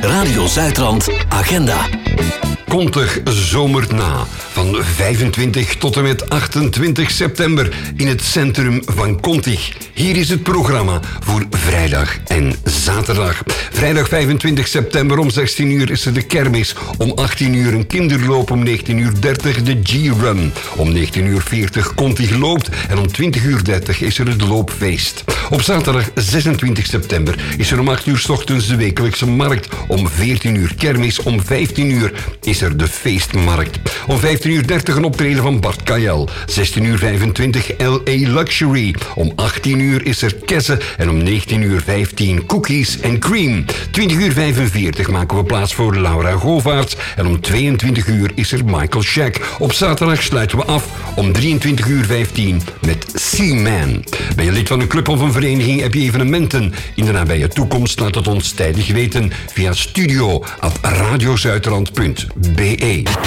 Radio Zuidrand Agenda. Kontig zomert na. Van 25 tot en met 28 september in het centrum van Kontig. Hier is het programma voor vrijdag en zaterdag. Vrijdag 25 september om 16 uur is er de kermis. Om 18 uur een kinderloop, om 19:30 de G-Run. Om 19:40 Kontig loopt en om 20:30 is er het loopfeest. Op zaterdag 26 september is er om 8 uur 's ochtends de wekelijkse markt. Om 14 uur kermis, om 15 uur is er de feestmarkt. Om 15:30 een optreden van Bart Kael. 16:25 LA Luxury. Om 18 uur is er Kesse en om 19:15 Cookies and Cream. 20:45 maken we plaats voor Laura Govaerts en om 22 uur is er Michael Shack. Op zaterdag sluiten we af om 23:15 met Seaman. Ben je lid van een club of een vereniging, heb je evenementen in de nabije toekomst? Laat het ons tijdig weten via studio@radiozuiderland.be.